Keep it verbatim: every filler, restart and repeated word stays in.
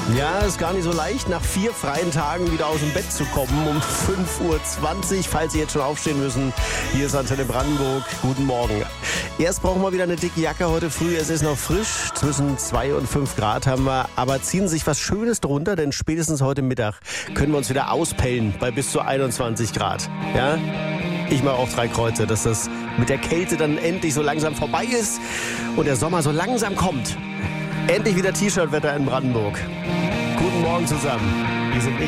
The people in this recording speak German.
Ja, ist gar nicht so leicht, nach vier freien Tagen wieder aus dem Bett zu kommen um fünf Uhr zwanzig, falls Sie jetzt schon aufstehen müssen. Hier ist Antenne Brandenburg. Guten Morgen. Erst brauchen wir wieder eine dicke Jacke heute früh. Es ist noch frisch, zwischen zwei und fünf Grad haben wir. Aber ziehen Sie sich was Schönes drunter, denn spätestens heute Mittag können wir uns wieder auspellen bei bis zu einundzwanzig Grad. Ja? Ich mache auch drei Kreuze, dass das mit der Kälte dann endlich so langsam vorbei ist und der Sommer so langsam kommt. Endlich wieder T-Shirt-Wetter in Brandenburg. Guten Morgen zusammen. Wir sind